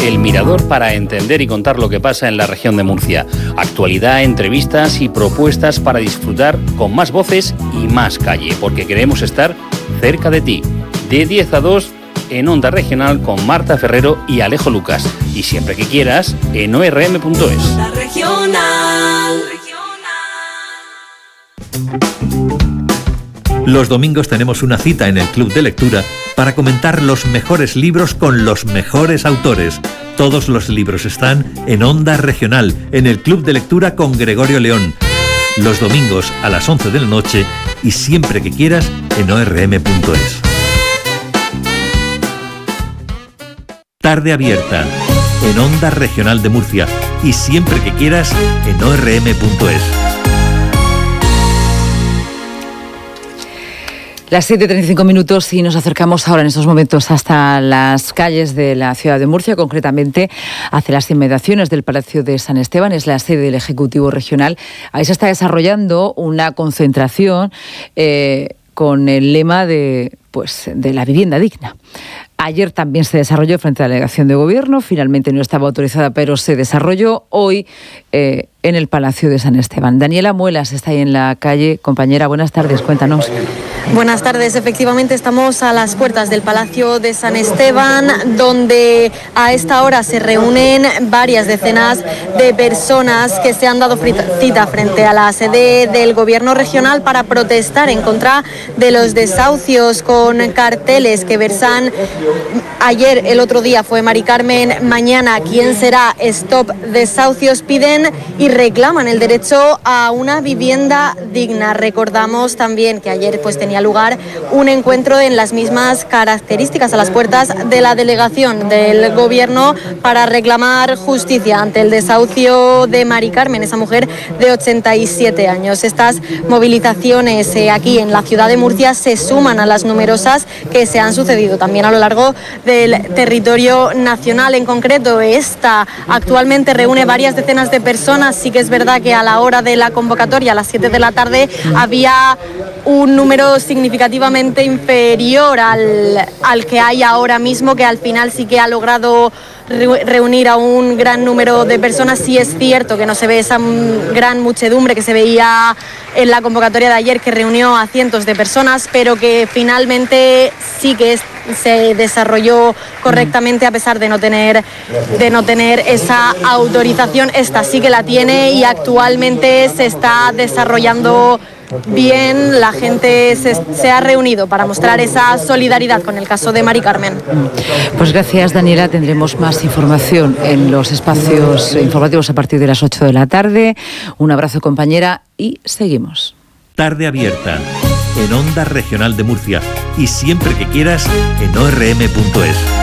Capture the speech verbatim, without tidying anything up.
El Mirador, para entender y contar lo que pasa en la región de Murcia. Actualidad, entrevistas y propuestas para disfrutar con más voces y más calle, porque queremos estar cerca de ti. De diez a dos en Onda Regional con Marta Ferrero y Alejo Lucas. Y siempre que quieras en o r m punto es. Onda Regional. Los domingos tenemos una cita en el Club de Lectura para comentar los mejores libros con los mejores autores. Todos los libros están en Onda Regional, en el Club de Lectura con Gregorio León. Los domingos a las once de la noche y siempre que quieras en o r m punto es. Tarde abierta en Onda Regional de Murcia y siempre que quieras en o r m punto es. Las siete y treinta y cinco minutos y nos acercamos ahora en estos momentos hasta las calles de la ciudad de Murcia, concretamente hacia las inmediaciones del Palacio de San Esteban, es la sede del Ejecutivo Regional. Ahí se está desarrollando una concentración eh, con el lema de, pues, de la vivienda digna. Ayer también se desarrolló frente a la delegación de gobierno, finalmente no estaba autorizada, pero se desarrolló hoy eh, en el Palacio de San Esteban. Daniela Muelas está ahí en la calle. Compañera, buenas tardes, cuéntanos. Buenas tardes, efectivamente estamos a las puertas del Palacio de San Esteban, donde a esta hora se reúnen varias decenas de personas que se han dado cita frente a la sede del Gobierno regional para protestar en contra de los desahucios, con carteles que versan ayer, el otro día fue Mari Carmen, mañana quién será, stop desahucios, piden y reclaman el derecho a una vivienda digna. Recordamos también que ayer pues tenía lugar un encuentro en las mismas características a las puertas de la delegación del gobierno para reclamar justicia ante el desahucio de Mari Carmen, esa mujer de ochenta y siete años. Estas movilizaciones eh, aquí en la ciudad de Murcia se suman a las numerosas que se han sucedido también a lo largo del territorio nacional. En concreto, esta actualmente reúne varias decenas de personas. Sí que es verdad que a la hora de la convocatoria, a las siete de la tarde, había un número significativamente inferior al, al que hay ahora mismo, que al final sí que ha logrado reunir a un gran número de personas. Sí es cierto que no se ve esa gran muchedumbre que se veía en la convocatoria de ayer, que reunió a cientos de personas, pero que finalmente sí que es, se desarrolló correctamente a pesar de no tener de no tener esa autorización. Esta sí que la tiene y actualmente se está desarrollando bien. La gente se, se ha reunido para mostrar esa solidaridad con el caso de Mari Carmen. Pues gracias, Daniela. Tendremos más información en los espacios informativos a partir de las ocho de la tarde. Un abrazo, compañera, y seguimos. Tarde abierta en Onda Regional de Murcia y siempre que quieras en o r m punto es.